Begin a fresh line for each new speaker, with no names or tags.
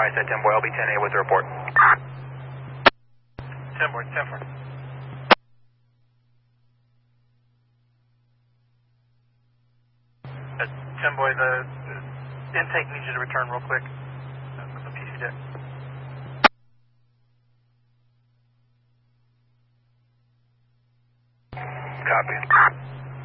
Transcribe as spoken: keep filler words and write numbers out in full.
advised that ten boy L B ten A was the report.
ten boy, ten four. Uh, ten boy, the, the intake needs you to return real quick. Uh, with the P C deck.
Copy.